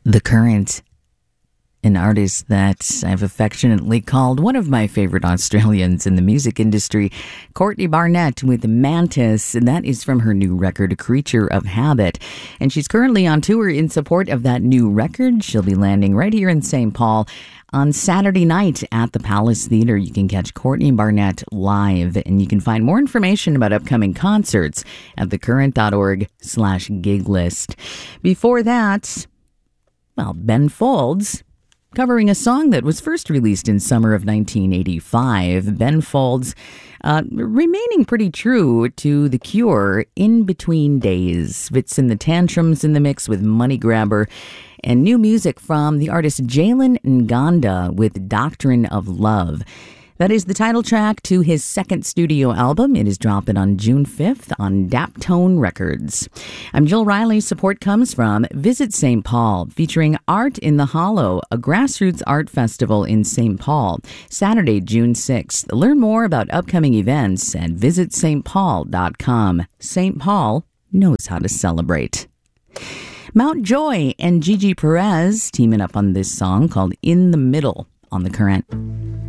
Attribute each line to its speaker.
Speaker 1: The Current, an artist that I've affectionately called one of my favorite Australians in the music industry, Courtney Barnett with Mantis, and that is from her new record, Creature of Habit. And she's currently on tour in support of that new record. She'll be landing right here in St. Paul on Saturday night at the Palace Theatre. You can catch Courtney Barnett live, and you can find more information about upcoming concerts at thecurrent.org/gig list. Before that, well, Ben Folds, covering a song that was first released in summer of 1985. Ben Folds remaining pretty true to The Cure, In Between Days. Fits in the Tantrums in the mix with Money Grabber. And new music from the artist Jalen Nganda with Doctrine of Love. That is the title track to his second studio album. It is dropping on June 5th on Daptone Records. I'm Jill Riley. Support comes from Visit St. Paul, featuring Art in the Hollow, a grassroots art festival in St. Paul, Saturday, June 6th. Learn more about upcoming events at visitstpaul.com. St. Paul knows how to celebrate. Mount Joy and Gigi Perez teaming up on this song called In the Middle on The Current.